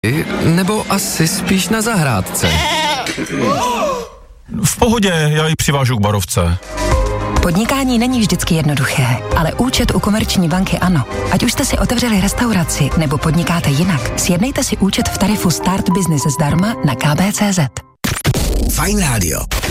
Nebo asi spíš na zahrádce? V pohodě, já ji přivážu k barovce. Podnikání není vždycky jednoduché, ale účet u Komerční banky ano. Ať už jste si otevřeli restauraci nebo podnikáte jinak, sjednejte si účet v tarifu Start Business zdarma na kb.cz. Fajn rádio.